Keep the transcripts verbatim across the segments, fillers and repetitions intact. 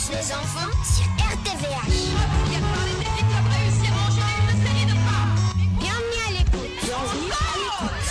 tous les enfants sur R T V H. Bienvenue à l'écoute. Bienvenue à l'écoute.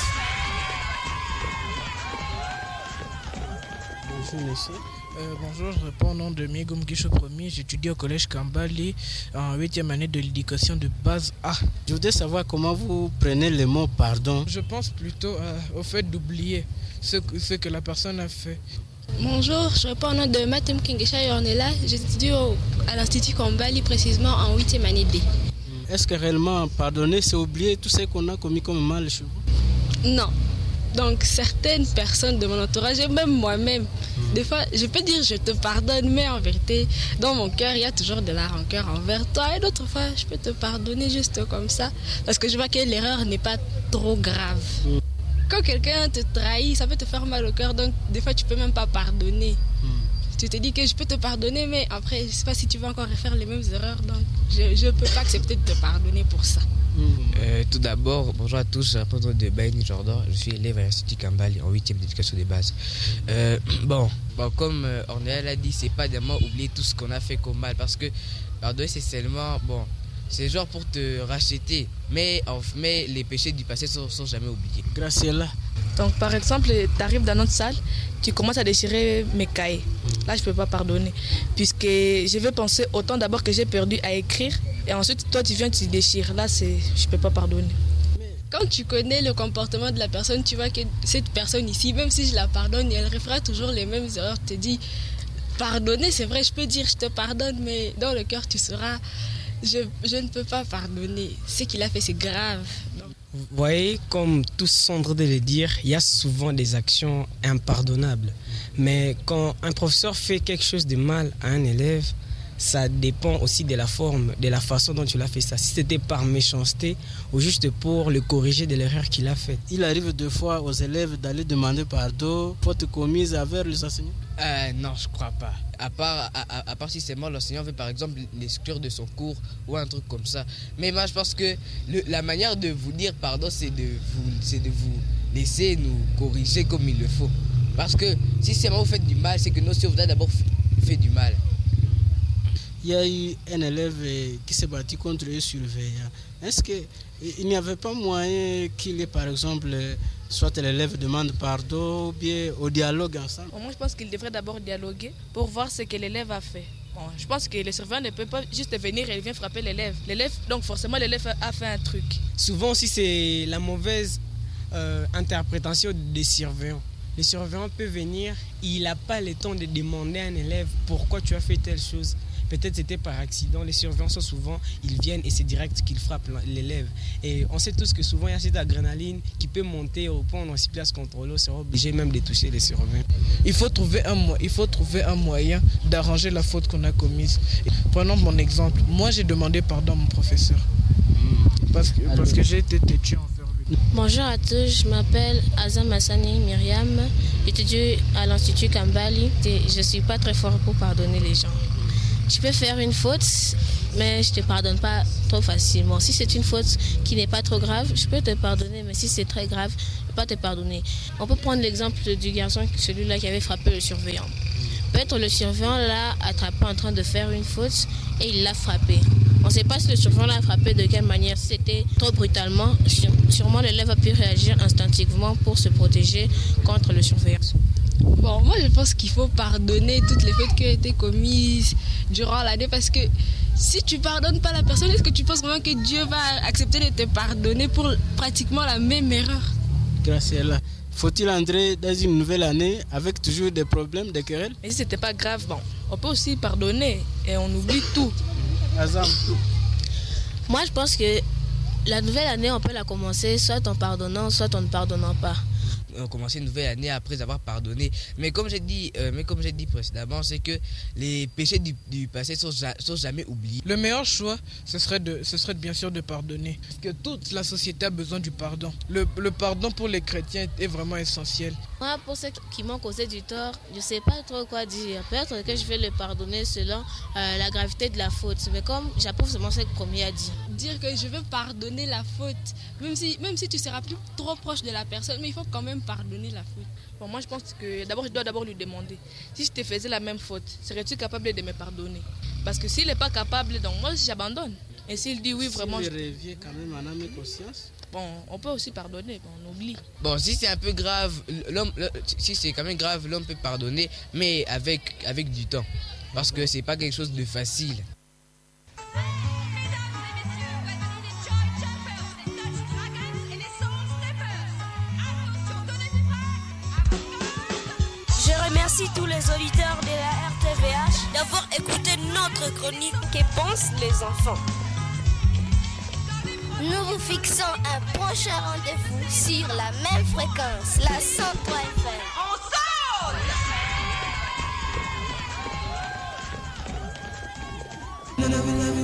Bonjour monsieur. Euh, bonjour, je réponds au nom de Migoum Guicho Premier. J'étudie au collège Kambali en huitième année de l'éducation de base A. Je voudrais savoir comment vous prenez le mot pardon. Je pense plutôt euh, au fait d'oublier ce, ce que la personne a fait. Bonjour, je réponds au nom de Matem Kingesha Yornela. J'étudie au, à l'Institut Kambali précisément en huitième année D. Est-ce que réellement pardonner, c'est oublier tout ce qu'on a commis comme mal chez vous? Non. Donc certaines personnes de mon entourage et même moi-même, mmh. des fois je peux dire je te pardonne, mais en vérité dans mon cœur il y a toujours de la rancœur envers toi, et d'autres fois je peux te pardonner juste comme ça parce que je vois que l'erreur n'est pas trop grave. Mmh. Quand quelqu'un te trahit, ça peut te faire mal au cœur, donc des fois tu peux même pas pardonner. Mmh. Tu te dis que je peux te pardonner, mais après je sais pas si tu vas encore refaire les mêmes erreurs, donc je ne peux pas accepter de te pardonner pour ça. Euh, tout d'abord, bonjour à tous, je réponds de Baini Jordan, je suis élève à l'Institut Kambali en huitième d'éducation de base. Euh, bon, bon, comme euh, Ornella l'a dit, c'est pas vraiment oublier tout ce qu'on a fait comme mal, parce que pardonner c'est seulement, bon, c'est genre pour te racheter, mais, mais les péchés du passé sont, sont jamais oubliés. Graciela. Donc par exemple, tu arrives dans notre salle, tu commences à déchirer mes cahiers. Là, je ne peux pas pardonner, puisque je vais penser au temps d'abord que j'ai perdu à écrire, et ensuite toi tu viens, tu déchires. Là, c'est, je ne peux pas pardonner. Quand tu connais le comportement de la personne, tu vois que cette personne ici, même si je la pardonne, elle refera toujours les mêmes erreurs. Tu te dis, pardonner, c'est vrai, je peux dire je te pardonne, mais dans le cœur tu seras, je, je ne peux pas pardonner. Ce qu'il a fait, c'est grave. Donc, vous voyez, comme tous sont en train de le dire, il y a souvent des actions impardonnables. Mais quand un professeur fait quelque chose de mal à un élève, ça dépend aussi de la forme, de la façon dont tu l'as fait ça. Si c'était par méchanceté ou juste pour le corriger de l'erreur qu'il a faite. Il arrive deux fois aux élèves d'aller demander pardon, faute commise envers les enseignants? Euh, non, je crois pas. À part, à, à, à part si seulement l'enseignant veut par exemple l'exclure de son cours ou un truc comme ça. Mais moi je pense que le, la manière de vous dire pardon, c'est de vous, c'est de vous laisser nous corriger comme il le faut. Parce que si seulement vous faites du mal, c'est que nous aussi vous avez d'abord fait du mal. Il y a eu un élève qui s'est battu contre un surveillant. Est-ce qu'il n'y avait pas moyen qu'il ait, par exemple, soit l'élève demande pardon ou bien au dialogue ensemble? Moi, je pense qu'il devrait d'abord dialoguer pour voir ce que l'élève a fait. Bon, je pense que le surveillant ne peut pas juste venir et vient frapper l'élève. L'élève, donc forcément, l'élève a fait un truc. Souvent aussi, c'est la mauvaise euh, interprétation des surveillants. Le surveillant peut venir, il n'a pas le temps de demander à un élève pourquoi tu as fait telle chose. Peut-être c'était par accident. Les surveillants sont souvent, ils viennent et c'est direct qu'ils frappent l'élève. Et on sait tous que souvent il y a cette adrénaline qui peut monter au point, on s'y place contrôler, on sera obligé même de toucher les surveillants. Il faut trouver un, il faut trouver un moyen d'arranger la faute qu'on a commise. Prenons mon exemple. Moi, j'ai demandé pardon à mon professeur parce que, parce que j'ai été têtu envers lui. Bonjour à tous, je m'appelle Azam Hassani Myriam, j'étudie à l'Institut Kambali et je ne suis pas très fort pour pardonner les gens. Tu peux faire une faute, mais je ne te pardonne pas trop facilement. Si c'est une faute qui n'est pas trop grave, je peux te pardonner, mais si c'est très grave, je ne peux pas te pardonner. On peut prendre l'exemple du garçon, celui-là qui avait frappé le surveillant. Peut-être le surveillant l'a attrapé en train de faire une faute et il l'a frappé. On ne sait pas si le surveillant l'a frappé de quelle manière. Si c'était trop brutalement, sûrement l'élève a pu réagir instinctivement pour se protéger contre le surveillant. Bon, moi je pense qu'il faut pardonner toutes les fautes qui ont été commises durant l'année, parce que si tu pardonnes pas la personne, est-ce que tu penses vraiment que Dieu va accepter de te pardonner pour pratiquement la même erreur? Graciela. Faut-il entrer dans une nouvelle année avec toujours des problèmes, des querelles? Et si c'était pas grave, bon, on peut aussi pardonner et on oublie tout. Azam. Moi je pense que la nouvelle année on peut la commencer soit en pardonnant, soit en ne pardonnant pas. Commencer une nouvelle année après avoir pardonné. Mais comme j'ai dit, euh, mais comme j'ai dit précédemment, c'est que les péchés du, du passé sont, sont jamais oubliés. Le meilleur choix, ce serait, de, ce serait bien sûr de pardonner. Parce que toute la société a besoin du pardon. Le, le pardon pour les chrétiens est vraiment essentiel. Moi, pour ceux qui m'ont causé du tort, je ne sais pas trop quoi dire. Peut-être que je vais le pardonner selon euh, la gravité de la faute. Mais comme j'approuve seulement ce que Premier a dit. dire que je veux pardonner la faute. Même si, même si tu seras plus trop proche de la personne, mais il faut quand même pardonner la faute. Bon, moi, je pense que d'abord, je dois d'abord lui demander. Si je te faisais la même faute, serais-tu capable de me pardonner? Parce que s'il n'est pas capable, donc moi, j'abandonne. Et s'il dit oui, vraiment... S'il revient quand même en âme et conscience. Bon, on peut aussi pardonner, bon, on oublie. Bon, si c'est un peu grave, l'homme, si c'est quand même grave, l'homme peut pardonner, mais avec, avec du temps. Parce que c'est pas quelque chose de facile. Je remercie tous les auditeurs de la R T V H d'avoir écouté notre chronique Que pensent les enfants. Nous vous fixons un prochain rendez-vous sur la même fréquence, la cent trois F M. On saute!